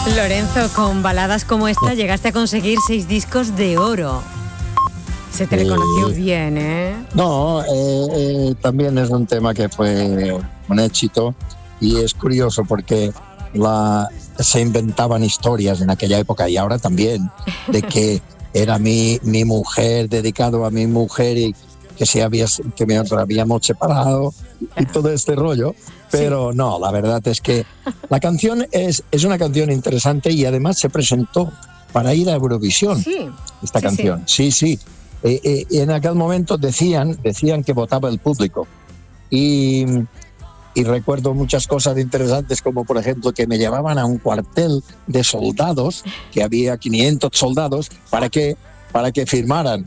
Lorenzo, con baladas como esta llegaste a conseguir 6 discos de oro. Se te reconoció bien, ¿eh? No, también es un tema que fue un éxito y es curioso porque se inventaban historias en aquella época y ahora también, de que era mi mujer, dedicado a mi mujer y que nos habíamos separado y todo este rollo. Pero no, la verdad es que la canción es una canción interesante y además se presentó para ir a Eurovisión. Sí, esta canción. Sí. Y en aquel momento decían que votaba el público. Y recuerdo muchas cosas interesantes, como por ejemplo que me llevaban a un cuartel de soldados, que había 500 soldados, para que firmaran,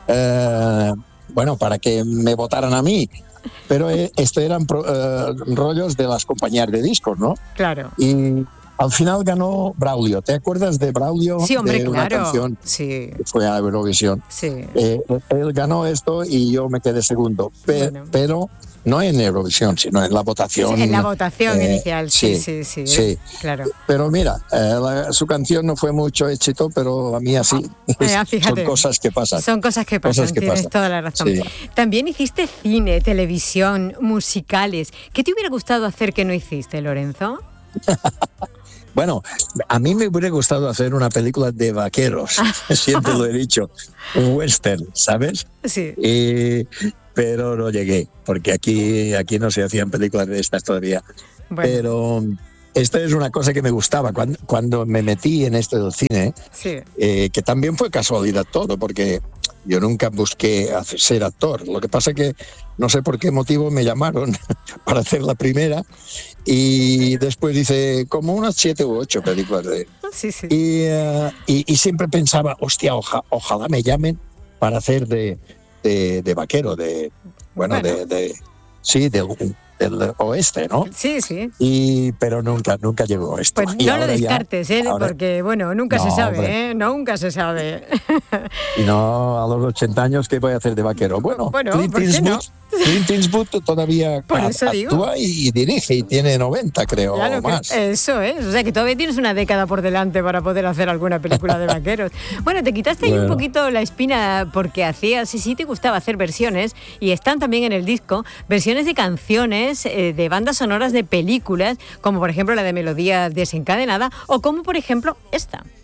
para que me votaran a mí. Pero esto eran rollos de las compañías de discos, ¿no? Claro. Y al final ganó Braulio. ¿Te acuerdas de Braulio? Sí, hombre, de una canción que fue a Eurovisión. Sí. Él ganó esto y yo me quedé segundo. Pero no en Eurovisión, sino en la votación. Sí, en la votación inicial, sí. Claro. Pero mira, su canción no fue mucho éxito, a mí así. Son cosas que pasan. Son cosas que pasan, tienes toda la razón. Sí. También hiciste cine, televisión, musicales. ¿Qué te hubiera gustado hacer que no hiciste, Lorenzo? Bueno, a mí me hubiera gustado hacer una película de vaqueros, siempre lo he dicho, un western, ¿sabes? Sí. Pero no llegué, porque aquí no se hacían películas de estas todavía. Bueno. Pero esta es una cosa que me gustaba cuando me metí en esto del cine, que también fue casualidad todo, porque yo nunca busqué ser actor. Lo que pasa es que no sé por qué motivo me llamaron para hacer la primera y después hice como unas 7 u 8 películas de... Sí. Y siempre pensaba, hostia, ojalá me llamen para hacer de vaquero, del oeste, ¿no? Sí. Pero nunca llegó esto. Pues no lo descartes, porque nunca se sabe, nunca se sabe. Y no, a los 80 años, ¿qué voy a hacer de vaquero? Bueno, Clint Eastwood todavía actúa y dirige y tiene 90, creo, o más. Eso es, o sea que todavía tienes una década por delante para poder hacer alguna película de vaqueros. Bueno, te quitaste ahí un poquito la espina porque sí te gustaba hacer versiones, y están también en el disco, versiones de canciones, de bandas sonoras de películas, como por ejemplo la de Melodía Desencadenada, o como por ejemplo esta.